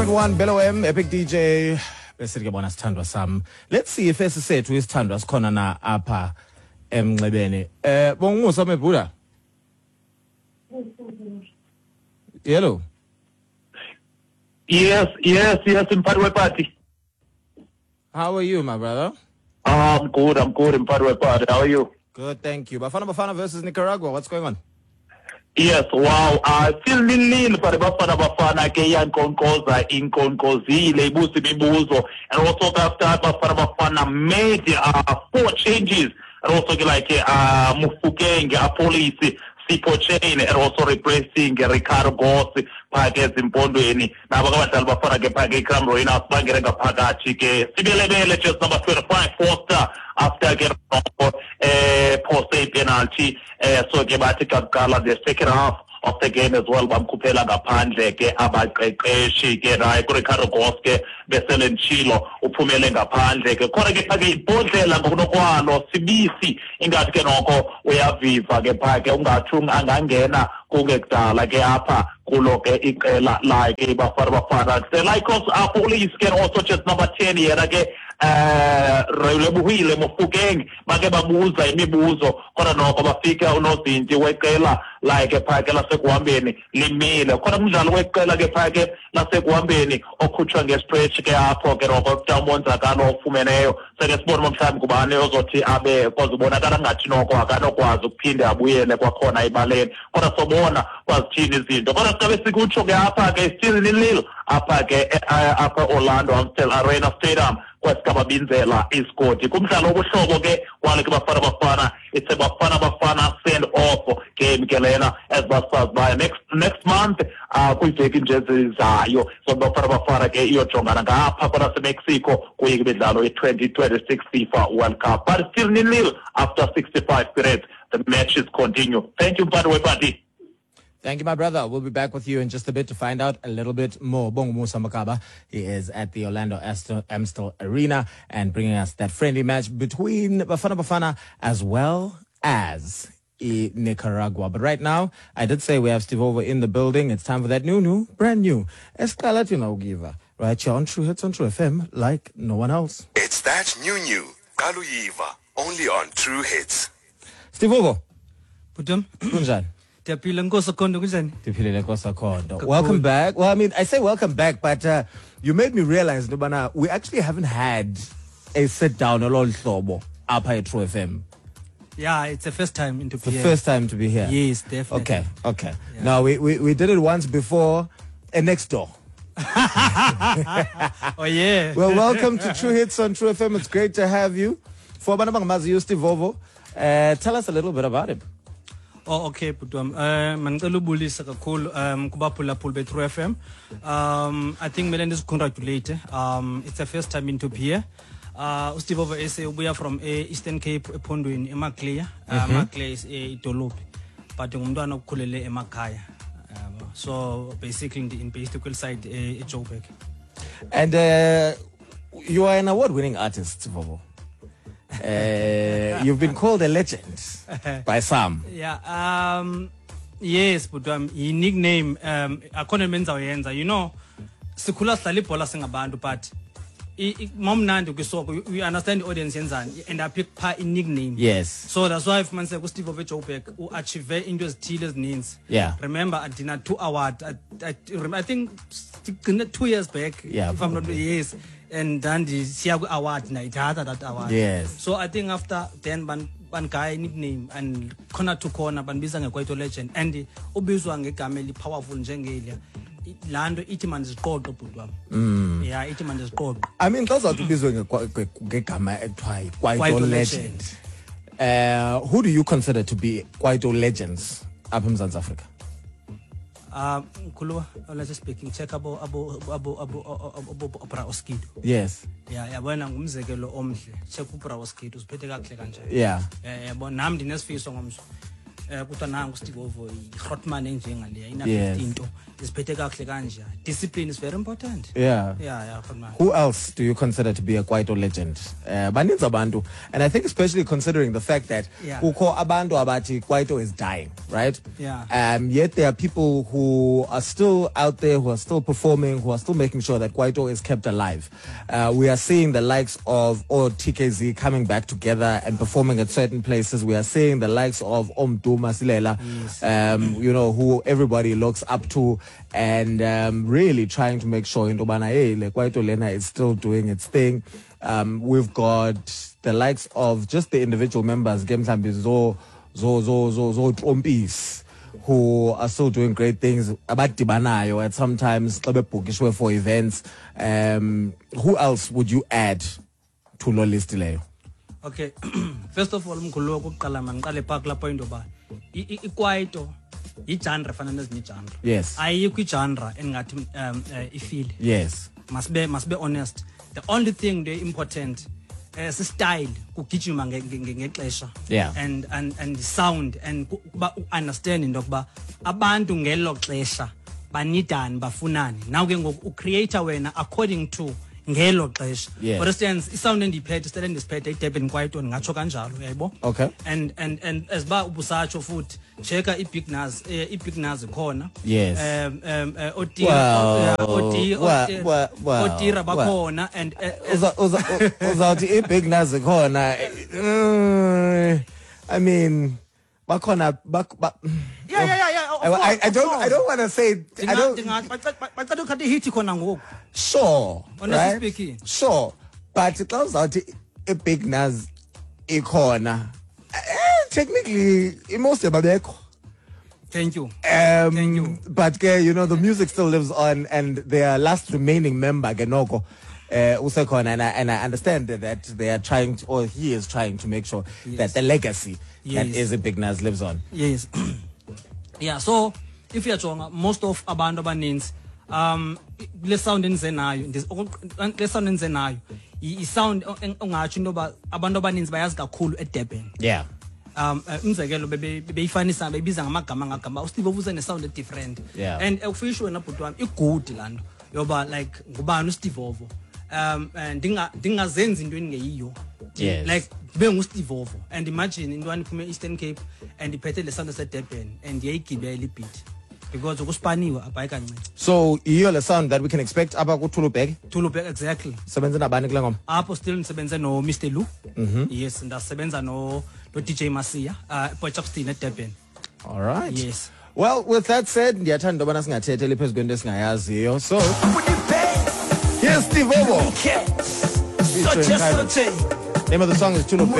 One Bello M, Epic DJ. Let's see if esisethu isithandwa sikhona na apha emnxebeni. Bongumusa mebuda. Hello. Yes, Mphathi Party. How are you, my brother? I'm good, Mphathi Party. How are you? Good, thank you. Bafana versus Nicaragua. What's going on? Yes, wow. Still nil for the Bafana ke yankonkoza inkonkozile ibusi mibuzo, and also after Bafana made 4 changes, and also like Mufukeng, police Sipo Chain, and also replacing Ricardo Goss Pages in Pondweni. Now we're going to Bafana ke Page Camro in our Bangerega Pagachi ke Sibele just number 25 Foster after getting post a penalty. So Gebatika Gala the second half of the game as well. Bamkupela Gapande ke abaqeqeshi ke Ricardo Goske beselen Chilo uphumele ngaphandle ke khona ke phake ibhodlela ngokunokwalo sibisi ingathi ke noko uyaviva ke phake ungathi angangena kungekudala ke apha kulo ke iqela like Bafana like us police can also just number 10 yena ke Rebuhile Mufukeng make babuza imibuzo khona noko bafika unozinti weqela like ephake lasekuhambeni limile khona umdlalo weqela ke phake lasekuhambeni okhutshwa ngestretch ke apho ke noko kumonzakalo ofumeneyo seke sibone mhlawumbe kubani ozothi abe kozibonakala ngathi noko akanokwazi ukuphinde abuyele kwakhona ibaleni khona sobona kwazithini izinto khona sicabe sikutsho ke apha ke still nil apha ke apha Orlando Amstel Arena Stadium kwasikababinzela iskoti kumdlalo obuhlobo ke kwale ke Bafana it's a Bafana send off game ke lena as Bafana by next month kuyiveki nje ezizayo so Bafana ke iyojongana ngapha kona seMexico kuyike imidlalo ye-2026 FIFA World Cup but still nil after 65 minutes the matches continue. Thank you Mphathi Party. Thank you, my brother. We'll be back with you in just a bit to find out a little bit more. Bongo Musa Makaba, he is at the Orlando Amstel Arena and bringing us that friendly match between Bafana as well as Nicaragua. But right now, I did say we have Steve Over in the building. It's time for that brand new Escalatina Giva. Right here on True Hits on True FM like no one else. It's that new Kaluyiva, only on True Hits. Steve Over. Putum. Kunjan. Welcome back. Well, I mean, I say welcome back, but you made me realize, Nubana, we actually haven't had a sit down along Thobo up at True FM. Yeah, it's the first time to be here. The first time to be here. Yes, definitely. Okay. Yeah. Now we did it once before next door. Oh yeah. Well, welcome to True Hits on True FM. It's great to have you. For Banabang Mazi Steve Vovo, tell us a little bit about it. Oh, okay, Putum. Mancelo bulisa kakhulu kubaphula phula True FM. I think Melendez congratulate. It's the first time into here. Steve Over we are from Eastern Cape ePhondweni eMaclear. Maclear is idolophi. But ngumntwana okukhulele emakhaya. So basically in basic side eJoburg. And you are an award-winning artist, Vovo. You've been called a legend by some. Yeah. Yes, but he nickname akona menza uyenza. You know, sikhula sihlala ibhola singabantu but momnandi ukisoko we understand the audience yenzani and I pick pa in nickname. Yes. So that's why if man say Steve Over Joburg achieve into ezithile ezininzi. Yeah. Remember I did not 2 award. I think 2 years back. Yeah. If I'm not yes. And then the Siago Award night had that award. Yes. So I think after then one guy nickname and corner to corner banbiza ngekwaito legend and ubizwa ngegama eli powerful njengelia lando ithi manje siqoqo bhutwa. Yeah, ithi manje siqoqo. I mean those are ubizwa ngegama ekuthiwa kwaito legend. Who do you consider to be kwaito legends up in South Africa? Kulwa let's speaking check abo Opera Oskido. Yes. Yeah, yabona ngumzekelo omhle check Opera Oskido usiphethe kahle kanje. Yeah. Yabona nami ndinesfiso ngomso kuthiwa nangu Steve Ovo i-Grotman enjengaleya ina Yes. 15 nto iziphethe kakuhle kanja. Discipline is very important. Yeah. Yeah, Grotman. Who else do you consider to be a Kwaito legend? Baninzi abantu, and I think especially considering the fact that Yeah. kukho abantu abathi Kwaito is dying, right? Yeah. Yet there are people who are still out there, who are still performing, who are still making sure that Kwaito is kept alive. We are seeing the likes of TKZ coming back together and performing at certain places. We are seeing the likes of Duma Silela, you know, who everybody looks up to, and really trying to make sure Kwaito Lena is still doing its thing. We've got the likes of just the individual members, Gemsambi Trompis, who are still doing great things. Abadibanayo at sometimes bookish for events. Who else would you add to lo list leyo? Okay. First of all, umkhulu wokuqala mangiqale phaa kulaa point yoba iKwaito i-genre efana nezinye genre. Yes. Ayikho i-genre engathi ifile. Yes. Must be honest. The only thing the important is style kugijima ngexesha. Yeah. And the sound and understand into yokuba abantu ngelo xesha banidani bafunani. Now ke ngoku ucreator wena according to ngelo xesha. Yes. For instance, isound endiphethe style endisiphethe iDurban Kwaito ngatsho kanjalo uyayibona. Okay. And as ba ubusatsho futhi checka iBig Nas khona. Yes. Otira Well. bakhona and Uzawuthi iBig Nas khona. I mean, bakhona yeah. I don't want to say I don't. Bacela ukhatha hit khona ngoku. Sure, Honestly right? speaking. Sure, but xa uzawuthi iBig Nas ikhona, technically most babekho. Thank you. But you know the music still lives on, and their last remaining member Genoko usekhona, and I understand that they are trying to, or he is trying to make sure that the legacy that is iBig Nas lives on. Yes. Yeah, so if you're talking most of abantu abaninzi le sound enzenayo i-sound ongatsho into yoba abantu abaninzi bayazi kakhulu eDurban. Yeah. Umzekelo beyifanisa beyibiza ngamagama ngagama uSteve uvuse ne-sound different. Yeah. And ufisho wena bhuti wami igood laa nto yoba like ngubani uSteve Ovo ndingazenzi into engeyiyo. Yes. Like benguSteve Ovo and imagine intwana iphume Eastern Cape and iphethe le sound eseDurban and yayigibela ibeat because ukuspaniwe abhayi kancane. So yiyo le sound that we can expect apha kuThulubhek. Thulubhek exactly. Sebenza nabani kule ngoma? Apho still nisebenze no Mr Lou. Yes, ndasebenza no DJ Masiya Potchefstroom eDurban. All right. Yes. Well, with that said, ndiyathanda ubana singathetheli phezu kwento esingayaziyo. So here's Steve Ovo. Name of the song is Thulubhek.